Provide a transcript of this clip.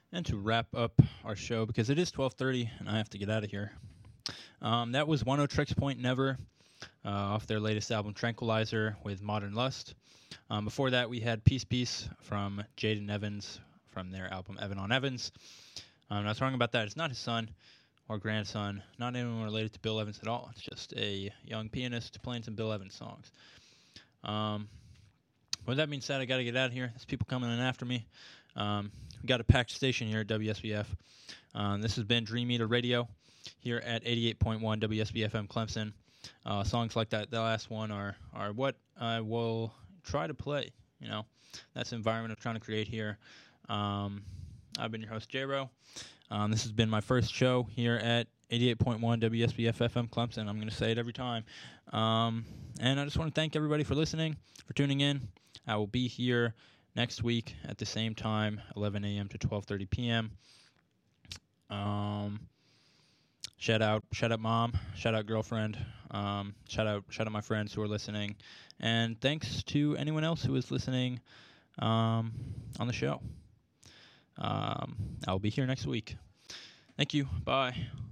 And to wrap up our show, because it is 12:30 and I have to get out of here, that was One O Tricks Point Never off their latest album Tranquilizer with Modern Lust. Before that, we had Peace Peace from Jaden Evans from their album Evan on Evans. I was wrong about that. It's not his son or grandson, not anyone related to Bill Evans at all. It's just a young pianist playing some Bill Evans songs. With that being said, I got to get out of here. There's people coming in after me. We got a packed station here at WSBF. This has been Dream Eater Radio here at 88.1 WSBFM Clemson. Songs like that, the last one, are what I will try to play. You know, that's the environment I'm trying to create here. I've been your host, J-Ro. This has been my first show here at 88.1 WSBF-FM Clemson. I'm going to say it every time. And I just want to thank everybody for listening, for tuning in. I will be here next week at the same time, 11 a.m. to 12:30 p.m. Shout out mom, shout out girlfriend, shout out my friends who are listening, and thanks to anyone else who is listening on the show. I'll be here next week. Thank you. Bye.